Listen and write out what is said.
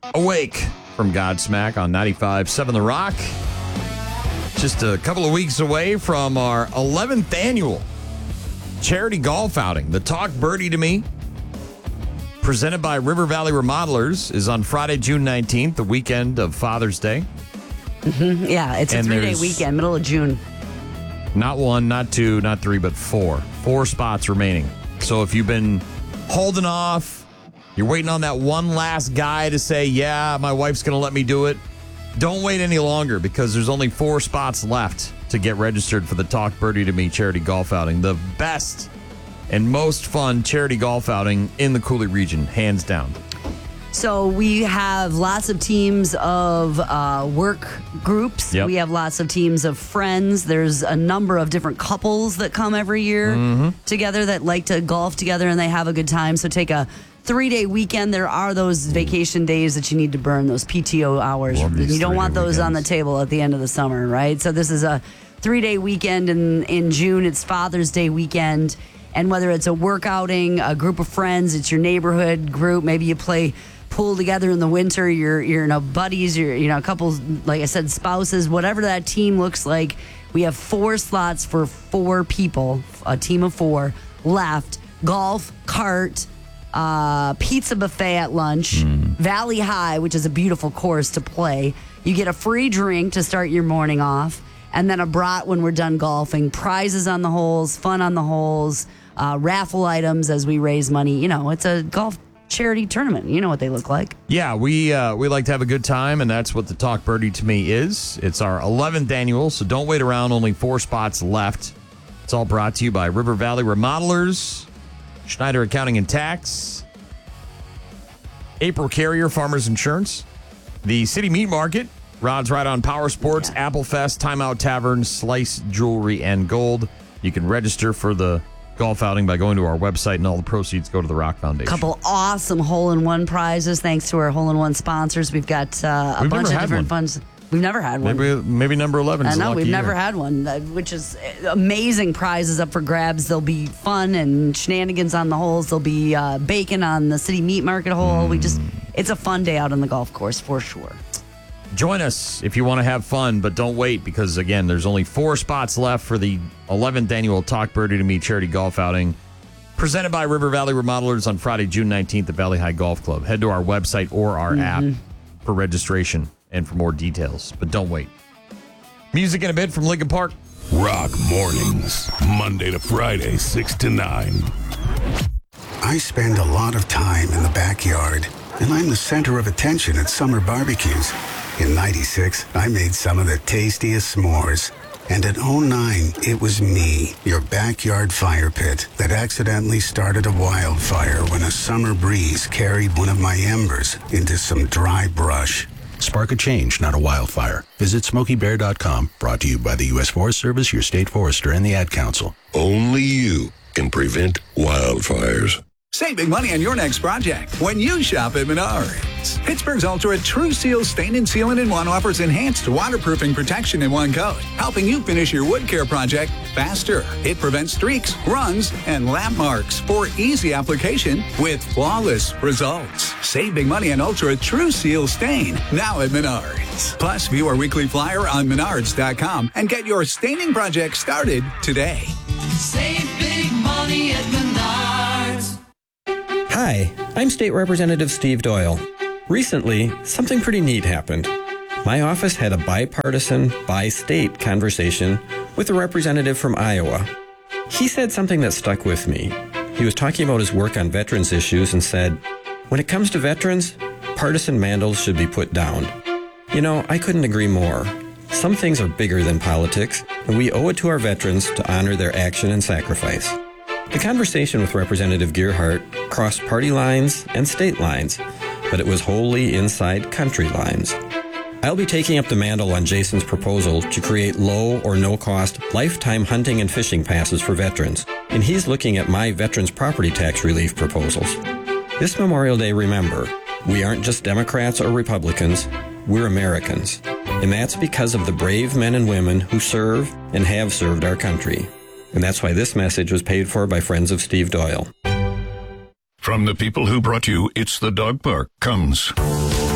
Awake from Godsmack on 95.7 The Rock. Just a couple of weeks away from our 11th annual charity golf outing. The Talk Birdie to Me, presented by River Valley Remodelers, is on Friday, June 19th, the weekend of Father's Day. Mm-hmm. Yeah, it's a 3-day weekend, middle of June. Not one, not two, not three, but four. 4 spots remaining. So if you've been holding off, you're waiting on that one last guy to say, yeah, my wife's going to let me do it, don't wait any longer, because there's only 4 spots left to get registered for the Talk Birdie to Me charity golf outing. The best and most fun charity golf outing in the Cooley region, hands down. So we have lots of teams of work groups. Yep. We have lots of teams of friends. There's a number of different couples that come every year together that like to golf together, and they have a good time. So take a 3-day weekend. There are those vacation days that you need to burn, those PTO hours. You don't want those on the table at the end of the summer, right? So this is a 3-day weekend in June. It's Father's Day weekend. And whether it's a work outing, a group of friends, it's your neighborhood group, maybe you play pool together in the winter, you're buddies, you're couples, like I said, spouses, whatever that team looks like. We have 4 slots for 4 people, a team of 4 left. Golf, cart, pizza buffet at lunch, Valley High, which is a beautiful course to play. You get a free drink to start your morning off, and then a brat when we're done golfing. Prizes on the holes, fun on the holes, raffle items as we raise money. It's a golf charity tournament. You know what they look like. Yeah, we like to have a good time, and that's what the Talk Birdie to Me is. It's our 11th annual, so don't wait around. Only 4 spots left. It's all brought to you by River Valley Remodelers, Schneider Accounting and Tax, April Carrier Farmers Insurance, the City Meat Market, Rod's Right on Power Sports, Apple Fest, Timeout Tavern, Slice Jewelry and Gold. You can register for the golf outing by going to our website, and all the proceeds go to the Rock Foundation. Couple awesome hole-in-one prizes thanks to our hole-in-one sponsors. We've got a bunch of different funds. We've never had one. Maybe number 11 is we've never year. had one, which is amazing prizes up for grabs. There'll be fun and shenanigans on the holes. There'll be bacon on the City Meat Market hole. It's a fun day out on the golf course for sure. Join us if you want to have fun, but don't wait, because, again, there's only 4 spots left for the 11th annual Talk Birdie to Me charity golf outing, presented by River Valley Remodelers on Friday, June 19th at Valley High Golf Club. Head to our website or our app for registration and for more details, but don't wait. Music in a bit from Lincoln Park. Rock Mornings, Monday to Friday, 6 to 9. I spend a lot of time in the backyard, and I'm the center of attention at summer barbecues. In '96, I made some of the tastiest s'mores. And in '09, it was me, your backyard fire pit, that accidentally started a wildfire when a summer breeze carried one of my embers into some dry brush. Spark a change, not a wildfire. Visit SmokeyBear.com, brought to you by the U.S. Forest Service, your state forester, and the Ad Council. Only you can prevent wildfires. Save big money on your next project when you shop at Menards. Pittsburgh's Ultra True Seal Stain and Sealant in One offers enhanced waterproofing protection in one coat, helping you finish your wood care project faster. It prevents streaks, runs, and lap marks for easy application with flawless results. Save big money on Ultra True Seal Stain now at Menards. Plus, view our weekly flyer on Menards.com and get your staining project started today. Save big money at Menards. Hi, I'm State Representative Steve Doyle. Recently, something pretty neat happened. My office had a bipartisan, bi-state conversation with a representative from Iowa. He said something that stuck with me. He was talking about his work on veterans issues and said, when it comes to veterans, partisan mantles should be put down. I couldn't agree more. Some things are bigger than politics, and we owe it to our veterans to honor their action and sacrifice. The conversation with Representative Gearhart crossed party lines and state lines, but it was wholly inside country lines. I'll be taking up the mantle on Jason's proposal to create low or no-cost lifetime hunting and fishing passes for veterans, and he's looking at my veterans property tax relief proposals. This Memorial Day, remember, we aren't just Democrats or Republicans, we're Americans. And that's because of the brave men and women who serve and have served our country. And that's why this message was paid for by friends of Steve Doyle. From the people who brought you It's the Dog Park comes